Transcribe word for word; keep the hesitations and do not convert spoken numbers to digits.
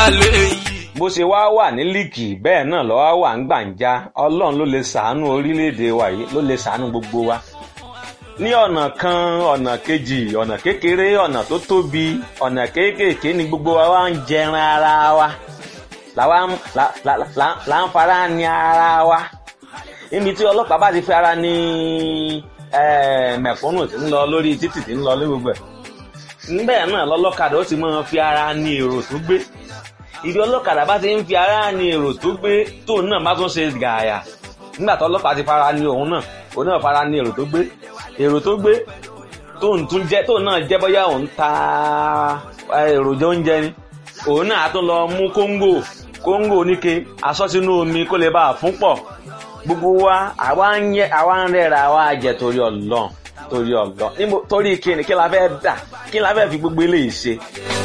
lè yí. bó ṣe wá wà ní líìkì bẹ́ẹ̀ náà ló wá wà ń gbàǹjà ọlọ́run ló lè ṣàánú orílẹ̀-èdè wa yìí ló lè ṣàánú gbogbo wa ní ọ̀nà kan ọ̀nà kejì ọ̀nà kékeré ọ̀nà tó tóbi ọ̀nà kéékèèké ni gbogbo wa wá ń jẹran ara wa làwa là ń fara ní ara wa níbi tí ọlọ́pàá bá ti fi ara ní mẹ̀kúnnù tí ń lọ lórí títì tí ń lọ lórí gbogbo ẹ̀ níbẹ̀ náà lọ́lọ́kadà ó ti máa fi ara ní èrò tó gbé ìdí ọlọ́kadà bá ti ń fi ara ní èrò tó gbé tóun náà bá tún ṣe gààyà nígbà tó ọlọ́pàá ti fara ní òun náà òun náà fara ní èrò tó gbé èrò tó gbé tóun tún jẹ́ tóun náà jẹ́ bóyá òun ta èròjà oúnjẹ ni òun náà á tún lọ mú kóńgò kóńgò oníke aṣọ sínú omi kó lè bá a fún pọ̀ gbogbo wa àwa ń yẹ àwa ń rẹ́ra àwa jẹ torí Ọlọ́run torí Ọlọ́run torí kí ni kí la fẹ́ dà kí la fẹ́ fi gbogbo eléyìí ṣe.